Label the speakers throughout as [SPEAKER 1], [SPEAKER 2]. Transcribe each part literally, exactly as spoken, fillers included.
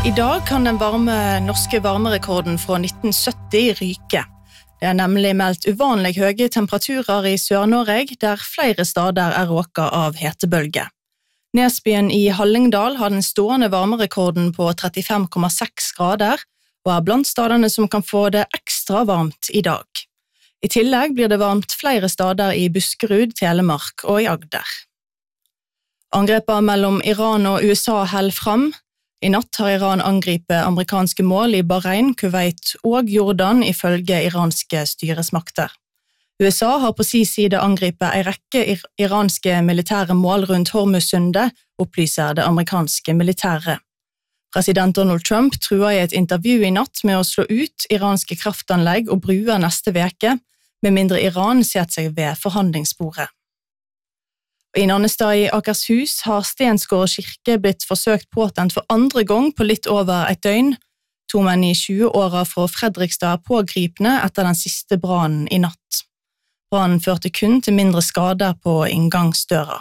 [SPEAKER 1] I dag kan den varme norske varmerekorden fra nitten sytti ryke. Det er nemlig meldt uvanlig høye temperaturer i Sør-Norge, der flere steder er råka av hetebølge. Nesbyen i Hallingdal har den stående varmerekorden på trettifem komma seks grader, og er blant stedene som kan få det ekstra varmt i dag. I tillegg blir det varmt flere steder i Buskerud, Telemark og i Agder. Angrepet mellom Iran og U S A held fram. I natt har Iran angripet amerikanske mål i Bahrain, Kuwait og Jordan ifølge iranske styresmakter. U S A har på sin side angripet en rekke ir- iranske militære mål rundt Hormuzsundet, opplyser det amerikanske militære. President Donald Trump truer i et intervju i natt med å slå ut iranske kraftanlegg og bruer neste veke, med mindre Iran setter seg ved forhandlingsbordet. I Nannestad i Akershus har Stensgård kirke blitt forsøkt påtent for andre gang på litt over et døgn. To menn i tjue-åra fra Fredrikstad er pågripne etter den siste brannen i natt. Brannen førte kun til mindre skader på inngangsdøra.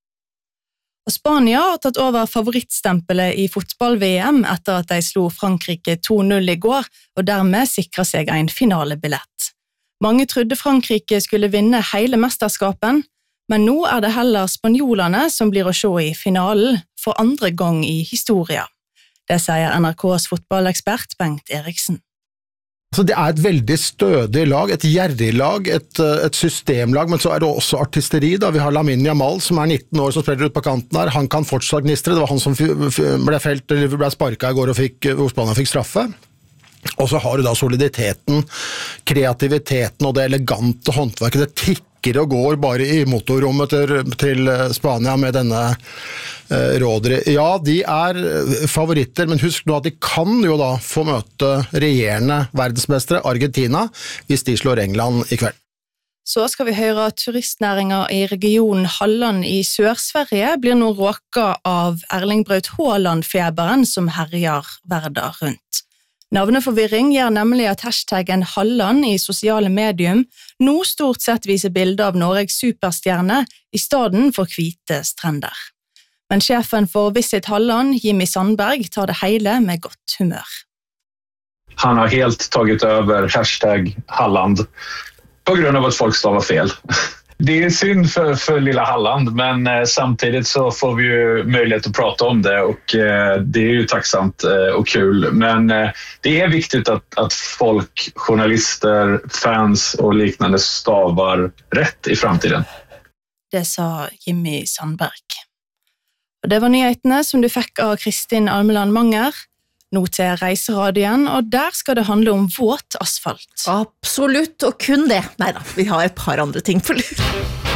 [SPEAKER 1] Og Spania har tatt over favorittstempelet i fotball-V M etter at de slo Frankrike to null i går, og dermed sikret seg en finalebillett. Mange trodde Frankrike skulle vinne hele mesterskapen, men nå er det heller spanjolene som blir å se i finalen for andre gang i historia. Det sier N R K's fotballekspert Bengt Eriksen.
[SPEAKER 2] Så det er et veldig stødig lag, et gjerrig lag, et, et systemlag, men så er det også artisteri. Da. Vi har Lamine Yamal, som er nitten år, som spiller ut på kanten her. Han kan fortsatt gnistre. Det var han som ble felt, eller ble sparket i går og fikk, hvor Spania fikk straffe. Og så har du da soliditeten, kreativiteten og det elegante håndverket, det tikker og går bare i motorrommet til, til Spania med denne eh, rådere. Ja, de er favoritter, men husk nå at de kan jo da få møte regjerende verdensmestere Argentina hvis de slår England i kveld.
[SPEAKER 1] Så skal vi høre at turistnæringa i regionen Halland i Sør-Sverige blir nå råka av Erling Braut Haaland-feberen som herjer verden rundt. Navneforvirring gjør nemlig at hashtaggen Halland i sosiale medium nå stort sett viser bilder av Norges superstjerne i stedet for hvite strender. Men sjefen for Visit Halland, Jimmy Sandberg, tar det hele med godt humør.
[SPEAKER 3] Han har helt tagit över hashtag Halland på grund av att folk stavar fel. Det är synd för, för lilla Halland, men eh, samtidigt så får vi ju möjlighet att prata om det och eh, det är ju tacksamt eh, och kul. Men eh, det är viktigt att, att folk, journalister, fans och liknande stavar rätt i framtiden.
[SPEAKER 1] Det sa Jimmy Sandberg. Og det var nyhetene som du fikk av Kristin Almeland Manger. Nå til Reiseradioen, og der skal det handle om våt asfalt.
[SPEAKER 4] Absolutt, og kun det. Neida, vi har et par andre ting på lur.